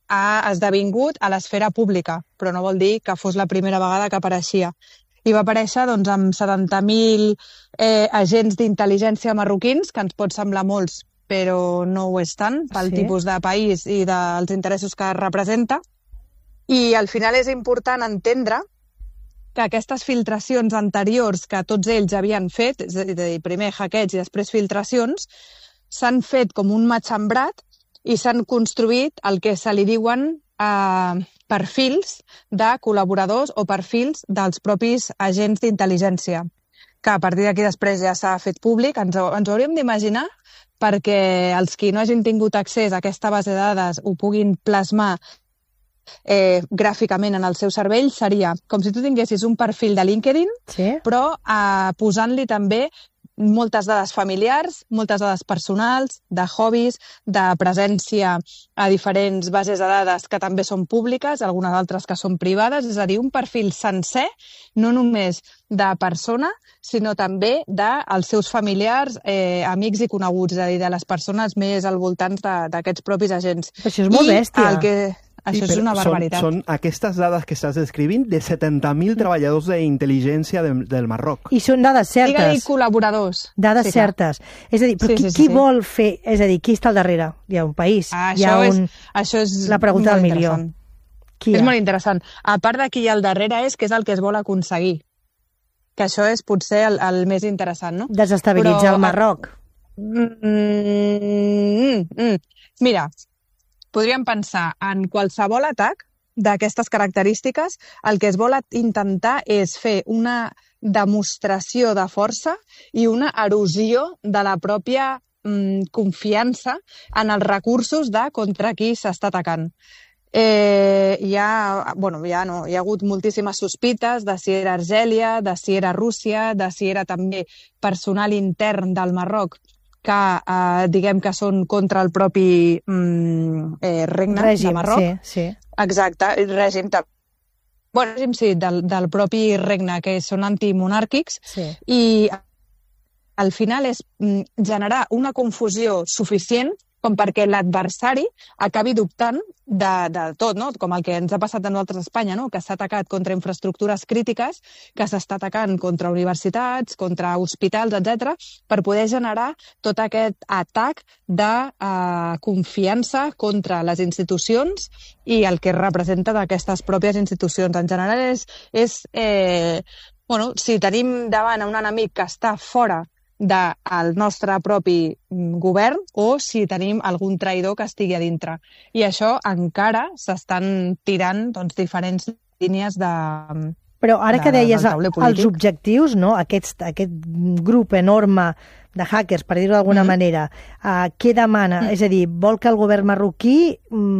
ha esdevingut a l'esfera pública, però no vol dir que fos la primera vegada que apareixia. I va aparèixer amb 70.000 agents d'intel·ligència marroquins, que ens pot semblar molts, però no ho és tant, pel tipus de país i dels interessos que representa. I al final és important entendre que aquestes filtracions anteriors que tots ells havien fet, és a dir, primer hackeig i després filtracions, s'han fet com un matxembrat i s'han construït el que se li diuen perfils de col·laboradors o perfils dels propis agents d'intel·ligència, que a partir d'aquí després ja s'ha fet públic. Ens ho hauríem d'imaginar perquè els qui no hagin tingut accés a aquesta base de dades ho puguin plasmar gràficament en el seu cervell. Seria com si tu tinguessis un perfil de LinkedIn, però posant-li també moltes dades familiars, moltes dades personals, de hobbies, de presència a diferents bases de dades que també són públiques, algunes altres que són privades, és a dir, un perfil sencer, no només de persona, sinó també dels seus familiars, amics i coneguts, és a dir, de les persones més al voltant d'aquests propis agents. Això és molt bèstia. Això és una barbaritat. Són aquestes dades que estàs descrivint de 70.000 treballadors d'intel·ligència del Marroc. I són dades certes. Digue-li col·laboradors. Dades certes. És a dir, però qui vol fer... És a dir, qui està al darrere? Hi ha un país. Això és la pregunta del milió. És molt interessant. A part de qui hi ha al darrere és què és el que es vol aconseguir. Que això és potser el més interessant, no? Desestabilitzar el Marroc. Mira, podríem pensar en qualsevol atac d'aquestes característiques. El que es vol intentar és fer una demostració de força i una erosió de la pròpia confiança en els recursos de contra qui s'està atacant. Hi ha hagut moltíssimes sospites de si era Argèlia, de si era Rússia, de si era també personal intern del Marroc que diguem que són contra el propi regne de Marroc. Sí. Exacte, règim del propi regne, que són antimonàrquics, i al final és generar una confusió suficient com perquè l'adversari acabi dubtant de tot, no? Com el que ens ha passat a nosaltres a Espanya, no? Que s'ha atacat contra infraestructures crítiques, que s'està atacant contra universitats, contra hospitals, etc., per poder generar tot aquest atac de confiança contra les institucions i el que representa d'aquestes pròpies institucions. En general si tenim davant un enemic que està fora del nostre propi govern o si tenim algun traïdor que estigui a dintre. I això encara s'estan tirant diferents línies de... Però ara que deies els objectius, no? Aquest grup enorme de hackers, per dir-ho d'alguna manera, què demana? És a dir, vol que el govern marroquí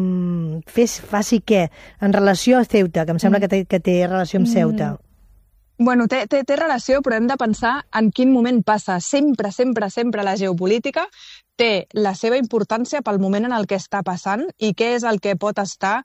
faci què? En relació a Ceuta, que em sembla que té relació amb Ceuta. Bueno, té relació, però hem de pensar en quin moment passa. Sempre la geopolítica té la seva importància pel moment en el que està passant i què és el que pot estar,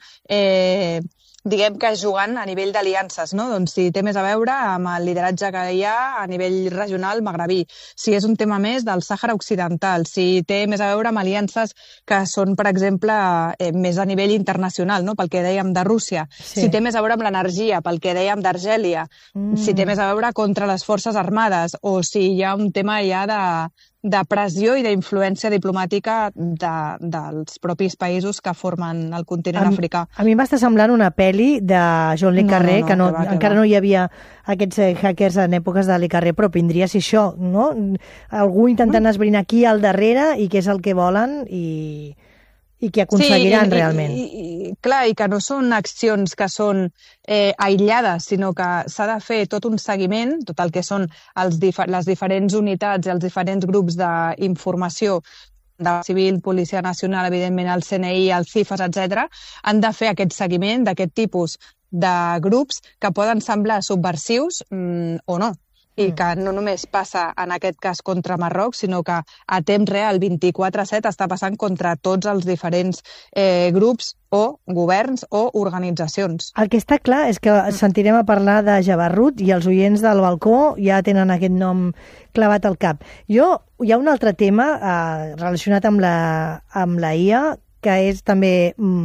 diguem que jugant a nivell d'aliances, no? Doncs si té més a veure amb el lideratge que hi ha a nivell regional magrebí, si és un tema més del Sàhara Occidental, si té més a veure amb aliances que són, per exemple, més a nivell internacional, no? Pel que dèiem de Rússia, si té més a veure amb l'energia, pel que dèiem d'Argèlia, si té més a veure contra les forces armades o si hi ha un tema ja de pressió i d'influència diplomàtica dels propis països que formen el continent africà. A mi m'està semblant una pel·li de John le Carré, que encara no hi havia aquests hackers en èpoques de le Carré, però vindria a ser això, no? Algú intentant esbrinar aquí al darrere i què és el que volen i què aconseguiran realment. Clar, i que no són accions que són aïllades, sinó que s'ha de fer tot un seguiment, tot el que són les diferents unitats i els diferents grups d'informació de civil, Policia Nacional, evidentment el CNI, el CIFES, etc., han de fer aquest seguiment d'aquest tipus de grups que poden semblar subversius o no. I que no només passa en aquest cas contra Marroc, sinó que a temps real 24/7 està passant contra tots els diferents grups o governs o organitzacions. El que està clar és que sentirem a parlar de Jabarut i els oients del balcó ja tenen aquest nom clavat al cap. Hi ha un altre tema relacionat amb la IA que és també